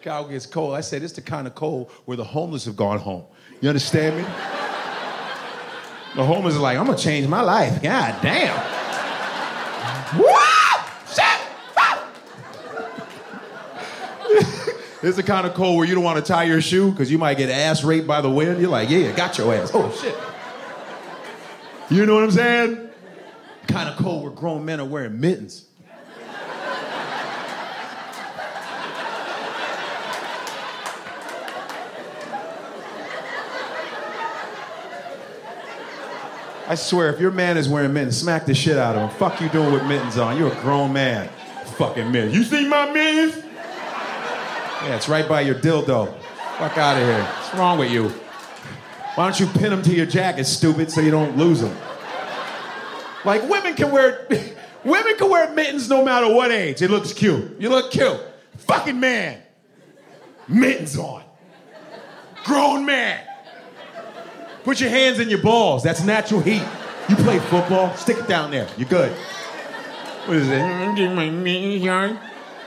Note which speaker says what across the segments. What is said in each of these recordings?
Speaker 1: Cow gets cold. I said, it's the kind of cold where the homeless have gone home. You understand me? The homeless are like, I'm gonna change my life. God damn. Woo! Shit! It's the kind of cold where you don't want to tie your shoe because you might get ass raped by the wind. You're like, yeah, got your ass. Oh, shit. You know what I'm saying? Kind of cold where grown men are wearing mittens. I swear, if your man is wearing mittens, smack the shit out of him. Fuck you doing with mittens on? You're a grown man. Fucking mittens. You see my mittens? Yeah, it's right by your dildo. Fuck out of here. What's wrong with you? Why don't you pin them to your jacket, stupid, so you don't lose them? Like, women can wear mittens no matter what age. It looks cute. You look cute. Fucking man. Mittens on. Grown man. Put your hands in your balls. That's natural heat. You play football, stick it down there. You're good. What is it? I'm getting my mittens on.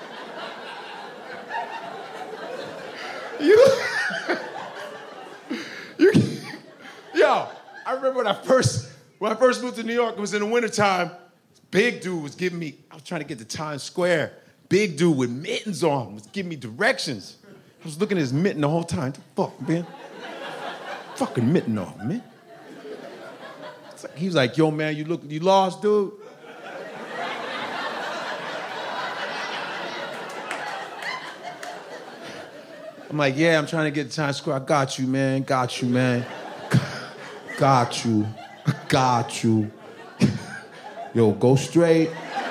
Speaker 1: Yo, I remember when I first moved to New York, it was in the wintertime. Big dude was giving me, I was trying to get to Times Square. Big dude with mittens on was giving me directions. I was looking at his mitten the whole time. What the fuck, man? Fucking mitten off, man. He was like, yo, man, you lost, dude? I'm like, yeah, I'm trying to get to Times Square. I got you, man. Got you, man. Got you. Got you. Yo, go straight.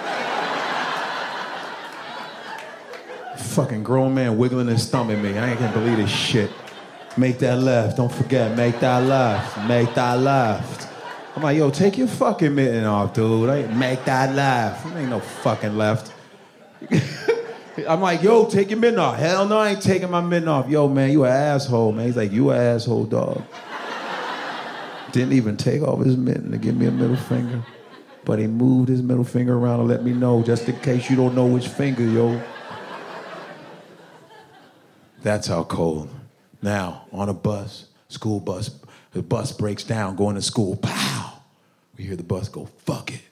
Speaker 1: Fucking grown man wiggling his thumb at me. I ain't gonna believe this shit. Make that left. Don't forget, make that left. Make that left. I'm like, yo, take your fucking mitten off, dude. Make that left. There ain't no fucking left. I'm like, yo, take your mitten off. Hell no, I ain't taking my mitten off. Yo, man, you an asshole, man. He's like, you an asshole, dog. Didn't even take off his mitten to give me a middle finger. But he moved his middle finger around to let me know, just in case you don't know which finger, yo. That's how cold. Now, on a bus, school bus, the bus breaks down, going to school, pow! We hear the bus go, fuck it.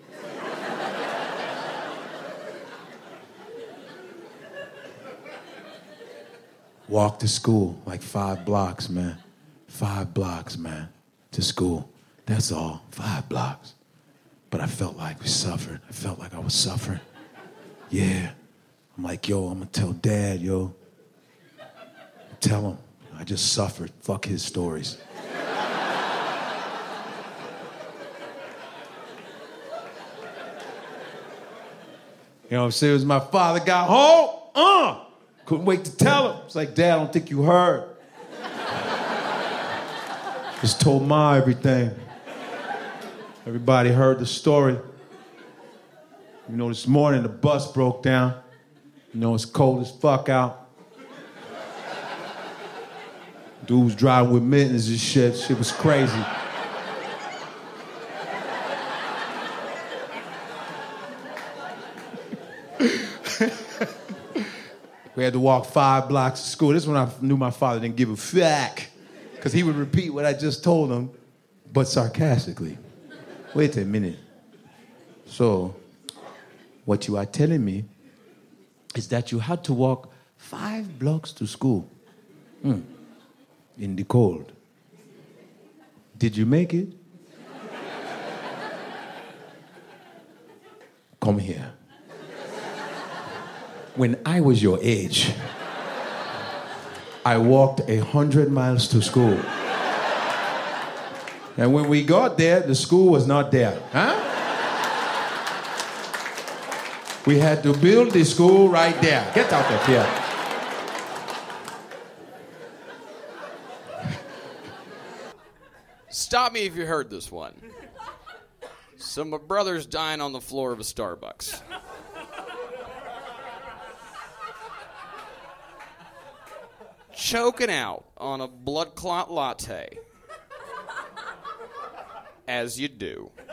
Speaker 1: Walk to school, like 5 blocks, man. 5 blocks, man, to school. That's all, 5 blocks. But I felt like we suffered. I felt like I was suffering. Yeah. I'm like, yo, I'm gonna tell Dad, yo. Tell him I just suffered. Fuck his stories. You know what I'm saying? It was my father got home. Couldn't wait to tell him. It's like, Dad, I don't think you heard. Just told Ma everything. Everybody heard the story. You know, this morning the bus broke down. You know, it's cold as fuck out. Dude was driving with mittens and shit. Shit was crazy. We had to walk 5 blocks to school. This is when I knew my father didn't give a fuck. Because he would repeat what I just told him, but sarcastically. Wait a minute. So, what you are telling me is that you had to walk 5 blocks to school. In the cold. Did you make it? Come here. When I was your age, I walked 100 miles to school. And when we got there, the school was not there. Huh? We had to build the school right there. Get out of here.
Speaker 2: Stop me if you heard this one. So my brother's dying on the floor of a Starbucks. Choking out on a blood clot latte. As you do.